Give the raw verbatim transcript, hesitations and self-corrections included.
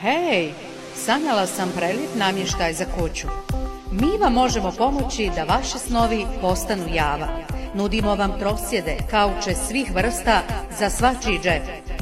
Hej, sanjala sam prelijep namještaj za kuću. Mi vam možemo pomoći da vaši snovi postanu java. Nudimo vam prosjede, kauče svih vrsta za svačiji džep.